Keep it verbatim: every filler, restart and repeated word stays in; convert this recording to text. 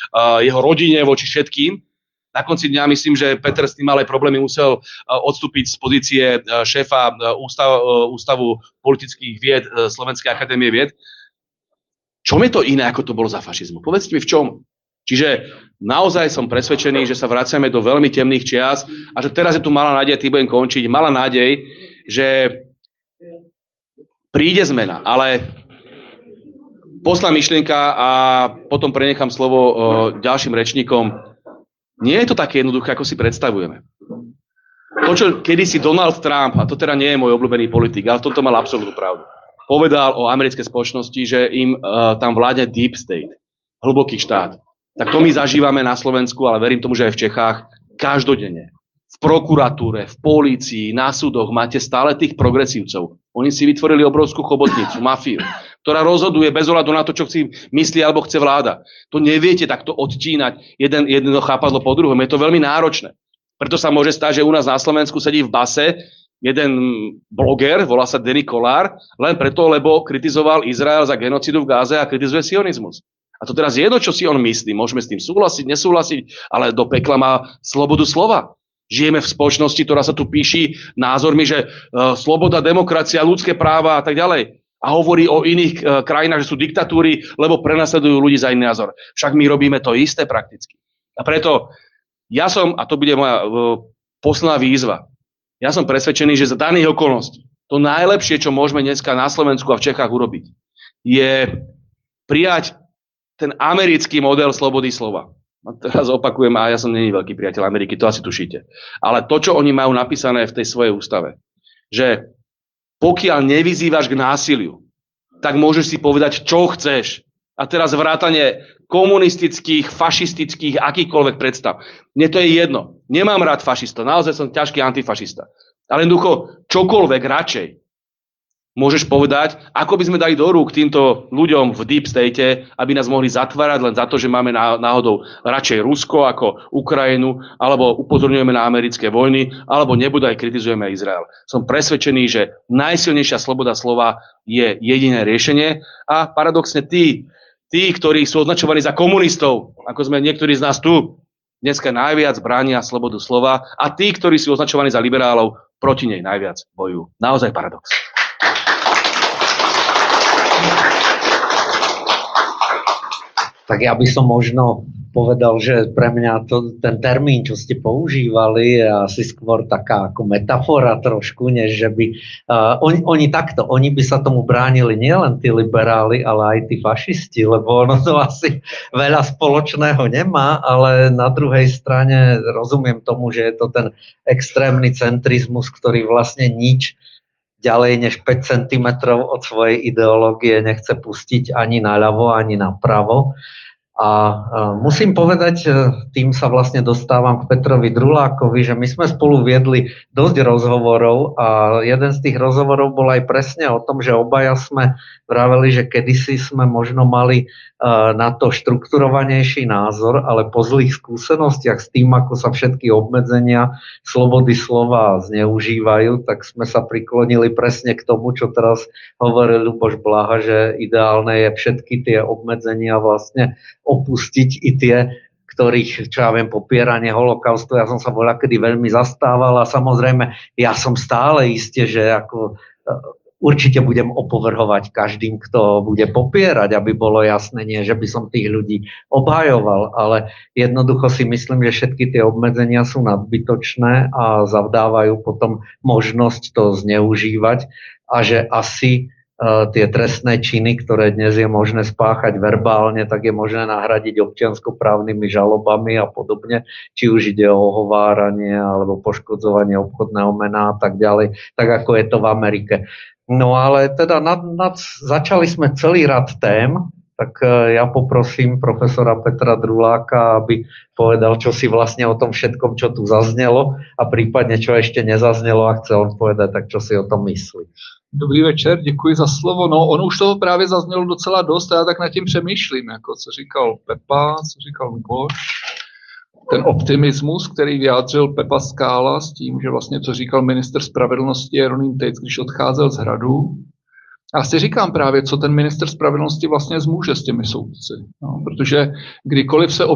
uh, jeho rodine, voči všetkým. Na konci dňa myslím, že Peter s tým malé problémy musel uh, odstúpiť z pozície uh, šéfa uh, ústav, uh, Ústavu politických vied uh, Slovenskej akadémie vied. Čom je to iné, ako to bolo za fašizmu? Povedzte mi, v čom? Čiže naozaj som presvedčený, že sa vraciame do veľmi temných čias a že teraz je tu malá nádej, tým budem končiť, malá nádej, že príde zmena, ale posledná myšlienka a potom prenechám slovo uh, ďalším rečníkom. Nie je to také jednoduché, ako si predstavujeme. To, čo kedysi Donald Trump, a to teda nie je môj obľúbený politik, ale v tomto mal absolútnu pravdu, povedal o americkej spoločnosti, že im uh, tam vládne deep state, hlboký štát. Tak to my zažívame na Slovensku, ale verím tomu, že aj v Čechách, každodenne. V prokuratúre, v polícii, na súdoch máte stále tých progresívcov. Oni si vytvorili obrovskú chobotnicu, mafiu, ktorá rozhoduje bez ohľadu na to, čo si myslí alebo chce vláda. To neviete takto odčínať jeden, jedno chápadlo po druhom. Je to veľmi náročné. Preto sa môže stať, že u nás na Slovensku sedí v base jeden bloger, volá sa Denny Kollár, len preto, lebo kritizoval Izrael za genocidu v Gáze a kritizuje sionizmus. A to teraz je jedno, čo si on myslí. Môžeme s tým súhlasiť, nesúhlasiť, ale do pekla má slobodu slova. Žijeme v spoločnosti, ktorá sa tu píši názormi, že uh, sloboda, demokracia, ľudské práva a tak ďalej. A hovorí o iných uh, krajinách, že sú diktatúry, lebo prenasledujú ľudí za iný názor. Však my robíme to isté prakticky. A preto ja som, a to bude moja uh, posledná výzva, ja som presvedčený, že za daných okolností to najlepšie, čo môžeme dneska na Slovensku a v Čechách urobiť, je prijať ten americký model slobody slova. A teraz opakujem, a ja som není veľký priateľ Ameriky, to asi tušíte. Ale to, čo oni majú napísané v tej svojej ústave, že pokiaľ nevyzývaš k násiliu, tak môžeš si povedať, čo chceš. A teraz vrátane komunistických, fašistických, akýchkoľvek predstav. Mne to je jedno. Nemám rád fašista, naozaj som ťažký antifašista. Ale jednoducho, čokoľvek radšej môžeš povedať, ako by sme dali do rúk týmto ľuďom v deep state, aby nás mohli zatvárať len za to, že máme náhodou radšej Rusko ako Ukrajinu, alebo upozorňujeme na americké vojny, alebo nebodaj kritizujeme Izrael. Som presvedčený, že najsilnejšia sloboda slova je jediné riešenie a paradoxne tí, tí, ktorí sú označovaní za komunistov, ako sme niektorí z nás tu, dneska najviac bránia slobodu slova a tí, ktorí sú označovaní za liberálov, proti nej najviac bojujú. Naozaj paradox. Tak ja by som možno povedal, že pre mňa to, ten termín, čo ste používali, je asi skôr taká ako metafora trošku, než že by... Uh, oni, oni takto, oni by sa tomu bránili nielen tí liberáli, ale aj tí fašisti, lebo ono to asi veľa spoločného nemá, ale na druhej strane rozumiem tomu, že je to ten extrémny centrizmus, ktorý vlastne nič ďalej než päť centimetrov od svojej ideológie nechce pustiť ani naľavo, ani napravo. A musím povedať, tým sa vlastne dostávam k Petrovi Drulákovi, že my sme spolu viedli dosť rozhovorov a jeden z tých rozhovorov bol aj presne o tom, že obaja sme vraveli, že kedysi sme možno mali na to štrukturovanejší názor, ale po zlých skúsenostiach s tým, ako sa všetky obmedzenia slobody slova zneužívajú, tak sme sa priklonili presne k tomu, čo teraz hovoril Ľuboš Blaha, že ideálne je všetky tie obmedzenia vlastne opustiť, i tie, ktorých, čo ja viem, popieranie holokaustu, ja som sa voľakedy veľmi zastával a samozrejme ja som stále iste, že ako určite budem opovrhovať každým, kto bude popierať, aby bolo jasné, nie, že by som tých ľudí obhajoval, ale jednoducho si myslím, že všetky tie obmedzenia sú nadbytočné a zavdávajú potom možnosť to zneužívať a že asi uh, tie trestné činy, ktoré dnes je možné spáchať verbálne, tak je možné nahradiť občianskoprávnymi žalobami a podobne, či už ide o ohováranie alebo poškodzovanie obchodného mena a tak ďalej, tak ako je to v Amerike. No ale teda nad, nad, začali sme celý rad tém, tak ja poprosím profesora Petra Druláka, aby povedal, čo si vlastne o tom všetkom, čo tu zaznelo a prípadne, čo ešte nezaznelo a chce on povedať, tak čo si o tom myslí. Dobrý večer, děkuji za slovo. No, ono už toho právě zaznělo docela dost a já tak nad tím přemýšlím, jako co říkal Pepa, co říkal Luboš. Ten optimismus, který vyjádřil Pepa Skála s tím, že vlastně co říkal ministr spravedlnosti Jeroným Tejc, když odcházel z Hradu. Já si říkám právě, co ten ministr spravedlnosti vlastně zmůže s těmi soudci. No, protože kdykoliv se